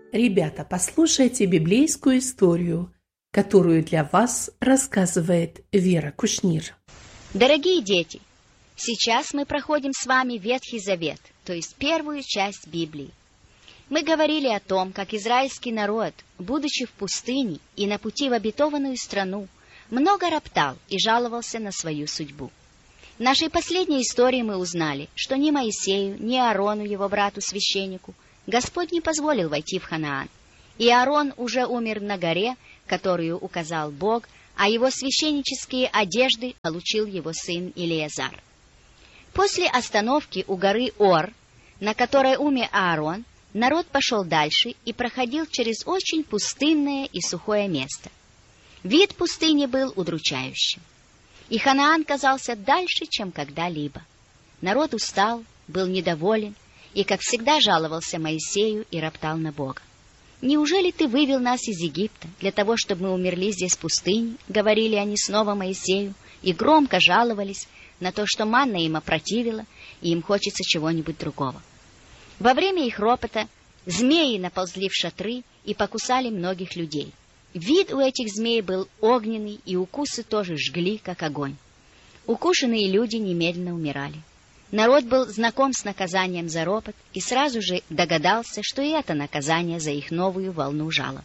Ребята, послушайте библейскую историю, которую для вас рассказывает Вера Кушнир. Дорогие дети, сейчас мы проходим с вами Ветхий Завет, то есть первую часть Библии. Мы говорили о том, как израильский народ, будучи в пустыне и на пути в обетованную страну, много роптал и жаловался на свою судьбу. В нашей последней истории мы узнали, что ни Моисею, ни Аарону, его брату-священнику, Господь не позволил войти в Ханаан, и Аарон уже умер на горе, которую указал Бог, а его священнические одежды получил его сын Илиазар. После остановки у горы Ор, на которой умер Аарон, народ пошел дальше и проходил через очень пустынное и сухое место. Вид пустыни был удручающим, и Ханаан казался дальше, чем когда-либо. Народ устал, был недоволен и, как всегда, жаловался Моисею и роптал на Бога. «Неужели ты вывел нас из Египта для того, чтобы мы умерли здесь в пустыне?» — говорили они снова Моисею, и громко жаловались на то, что манна им опротивила, и им хочется чего-нибудь другого. Во время их ропота змеи наползли в шатры и покусали многих людей. Вид у этих змей был огненный, и укусы тоже жгли, как огонь. Укушенные люди немедленно умирали. Народ был знаком с наказанием за ропот и сразу же догадался, что и это наказание за их новую волну жалоб.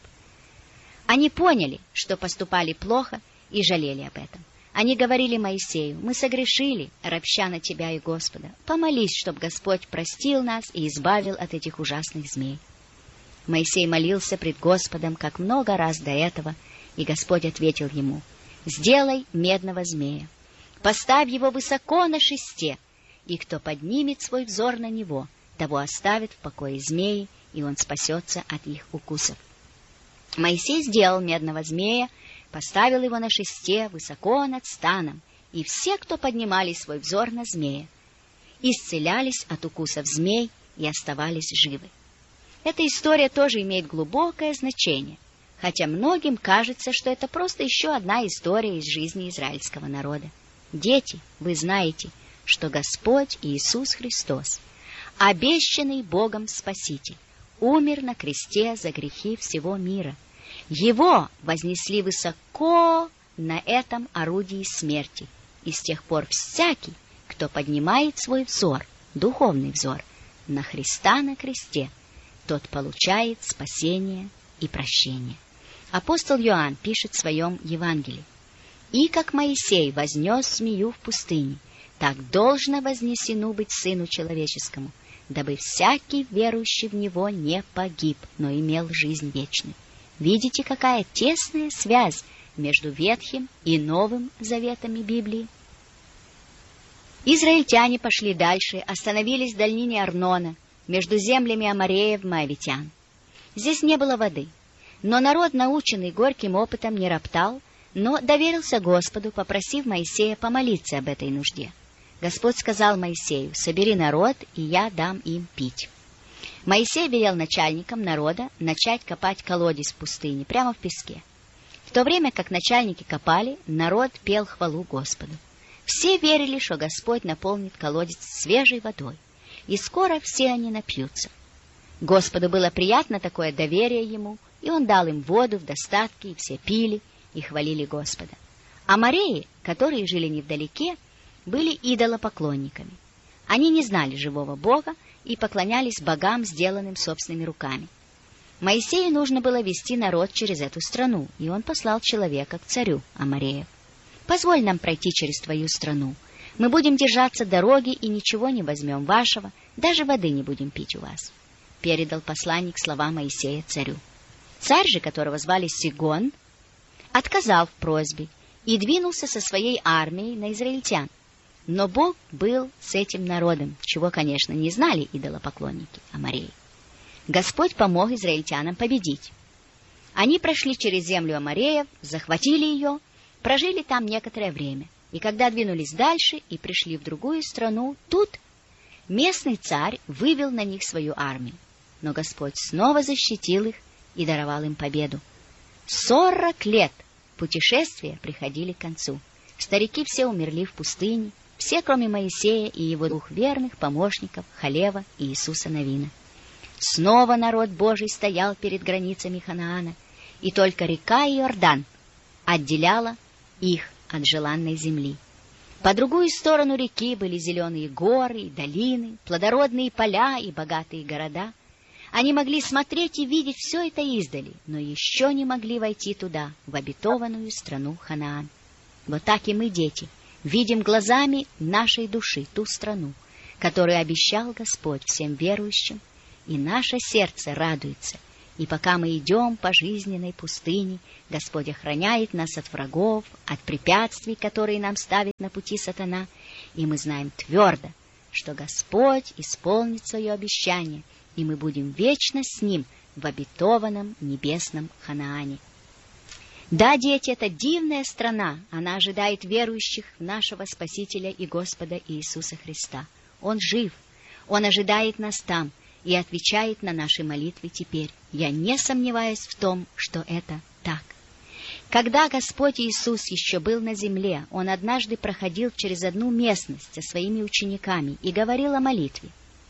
Они поняли, что поступали плохо, и жалели об этом. Они говорили Моисею: «Мы согрешили, ропща на тебя и Господа. Помолись, чтоб Господь простил нас и избавил от этих ужасных змей». Моисей молился пред Господом, как много раз до этого, и Господь ответил ему: «Сделай медного змея, поставь его высоко на шесте, и кто поднимет свой взор на него, того оставит в покое змеи, и он спасется от их укусов». Моисей сделал медного змея, поставил его на шесте высоко над станом, и все, кто поднимали свой взор на змея, исцелялись от укусов змей и оставались живы. Эта история тоже имеет глубокое значение, хотя многим кажется, что это просто еще одна история из жизни израильского народа. Дети, вы знаете, что Господь Иисус Христос, обещанный Богом Спаситель, умер на кресте за грехи всего мира. Его вознесли высоко на этом орудии смерти, и с тех пор всякий, кто поднимает свой взор, духовный взор, на Христа на кресте, тот получает спасение и прощение. Апостол Иоанн пишет в своем Евангелии: «И как Моисей вознес змею в пустыне, так должно вознесено быть Сыну Человеческому, дабы всякий, верующий в Него, не погиб, но имел жизнь вечную». Видите, какая тесная связь между Ветхим и Новым Заветами Библии? Израильтяне пошли дальше, остановились в долине Арнона, между землями амореев и моавитян. Здесь не было воды, но народ, наученный горьким опытом, не роптал, но доверился Господу, попросив Моисея помолиться об этой нужде. Господь сказал Моисею: «Собери народ, и я дам им пить». Моисей велел начальникам народа начать копать колодец в пустыне, прямо в песке. В то время как начальники копали, народ пел хвалу Господу. Все верили, что Господь наполнит колодец свежей водой, и скоро все они напьются. Господу было приятно такое доверие ему, и он дал им воду в достатке, и все пили и хвалили Господа. Амореи, которые жили невдалеке, были идолопоклонниками. Они не знали живого Бога и поклонялись богам, сделанным собственными руками. Моисею нужно было вести народ через эту страну, и он послал человека к царю Амореев: «Позволь нам пройти через твою страну. Мы будем держаться дороги и ничего не возьмем вашего, даже воды не будем пить у вас». Передал посланник слова Моисея царю. Царь же, которого звали Сигон, отказал в просьбе и двинулся со своей армией на израильтян. Но Бог был с этим народом, чего, конечно, не знали идолопоклонники Амореи. Господь помог израильтянам победить. Они прошли через землю Амореев, захватили ее, прожили там некоторое время. И когда двинулись дальше и пришли в другую страну, тут местный царь вывел на них свою армию. Но Господь снова защитил их и даровал им победу. 40 лет путешествия приходили к концу. Старики все умерли в пустыне, все, кроме Моисея и его 2 верных помощников, Халева и Иисуса Навина. Снова народ Божий стоял перед границами Ханаана, и только река Иордан отделяла их от желанной земли. По другую сторону реки были зеленые горы и долины, плодородные поля и богатые города. Они могли смотреть и видеть все это издали, но еще не могли войти туда, в обетованную страну Ханаан. Вот так и мы, дети, видим глазами нашей души ту страну, которую обещал Господь всем верующим, и наше сердце радуется. И пока мы идем по жизненной пустыне, Господь охраняет нас от врагов, от препятствий, которые нам ставит на пути сатана, и мы знаем твердо, что Господь исполнит свое обещание, и мы будем вечно с Ним в обетованном небесном Ханаане. Да, дети, это дивная страна, она ожидает верующих в нашего Спасителя и Господа Иисуса Христа. Он жив, Он ожидает нас там и отвечает на наши молитвы теперь. Я не сомневаюсь в том, что это так. Когда Господь Иисус еще был на земле, Он однажды проходил через одну местность со своими учениками и говорил о молитве.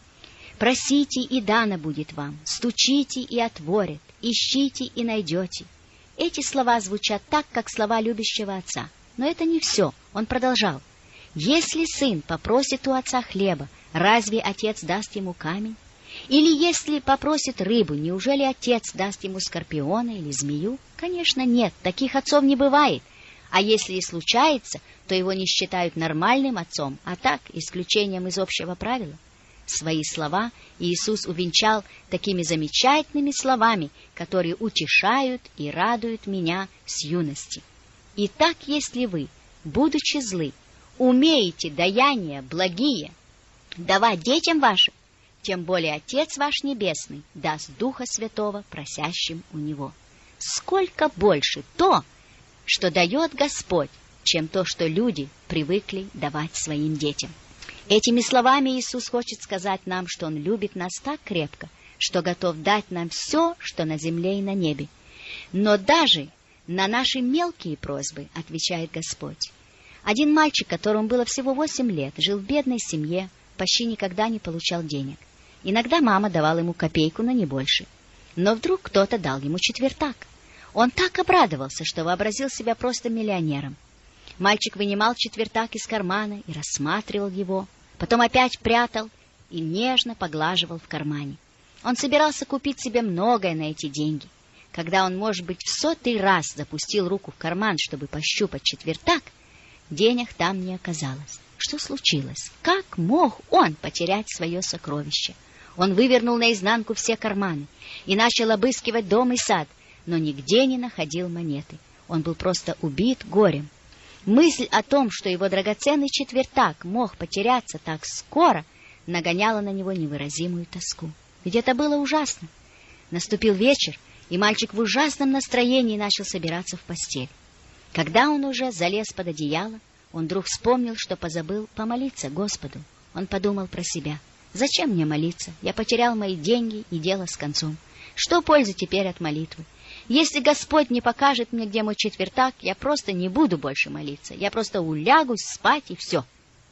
«Просите, и дано будет вам, стучите, и отворят, ищите, и найдете». Эти слова звучат так, как слова любящего отца. Но это не все. Он продолжал. «Если сын попросит у отца хлеба, разве отец даст ему камень? Или если попросит рыбу, неужели отец даст ему скорпиона или змею? Конечно, нет, таких отцов не бывает. А если и случается, то его не считают нормальным отцом, а так, исключением из общего правила». Свои слова Иисус увенчал такими замечательными словами, которые утешают и радуют меня с юности. «Итак, если вы, будучи злы, умеете даяния благие давать детям вашим, тем более Отец ваш Небесный даст Духа Святого просящим у Него». Сколько больше то, что дает Господь, чем то, что люди привыкли давать своим детям. Этими словами Иисус хочет сказать нам, что Он любит нас так крепко, что готов дать нам все, что на земле и на небе. Но даже на наши мелкие просьбы отвечает Господь. Один мальчик, которому было всего 8 лет, жил в бедной семье, почти никогда не получал денег. Иногда мама давала ему копейку, но не больше. Но вдруг кто-то дал ему четвертак. Он так обрадовался, что вообразил себя просто миллионером. Мальчик вынимал четвертак из кармана и рассматривал его, потом опять прятал и нежно поглаживал в кармане. Он собирался купить себе многое на эти деньги. Когда он, может быть, в 100-й раз запустил руку в карман, чтобы пощупать четвертак, денег там не оказалось. Что случилось? Как мог он потерять свое сокровище? Он вывернул наизнанку все карманы и начал обыскивать дом и сад, но нигде не находил монеты. Он был просто убит горем. Мысль о том, что его драгоценный четвертак мог потеряться так скоро, нагоняла на него невыразимую тоску. Ведь это было ужасно. Наступил вечер, и мальчик в ужасном настроении начал собираться в постель. Когда он уже залез под одеяло, он вдруг вспомнил, что позабыл помолиться Господу. Он подумал про себя. «Зачем мне молиться? Я потерял мои деньги, и дело с концом. Что пользы теперь от молитвы? Если Господь не покажет мне, где мой четвертак, я просто не буду больше молиться. Я просто улягусь спать, и все».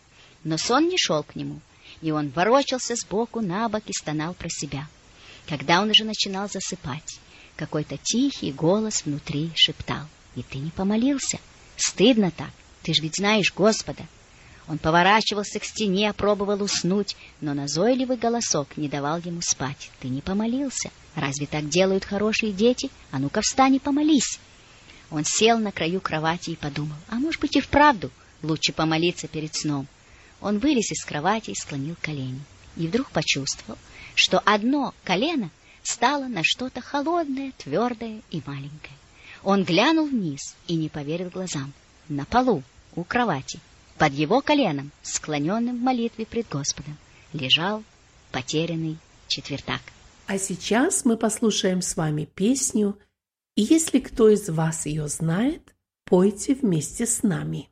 Но сон не шел к нему, и он ворочался сбоку на бок и стонал про себя. Когда он уже начинал засыпать, какой-то тихий голос внутри шептал: «И ты не помолился? Стыдно так, ты же ведь знаешь Господа». Он поворачивался к стене, пробовал уснуть, но назойливый голосок не давал ему спать. «Ты не помолился. Разве так делают хорошие дети? А ну-ка встань и помолись». Он сел на краю кровати и подумал: а может быть и вправду лучше помолиться перед сном. Он вылез из кровати и склонил колени. И вдруг почувствовал, что одно колено стало на что-то холодное, твердое и маленькое. Он глянул вниз и не поверил глазам. На полу, у кровати, под его коленом, склоненным в молитве пред Господом, лежал потерянный четвертак. А сейчас мы послушаем с вами песню, и если кто из вас ее знает, пойте вместе с нами.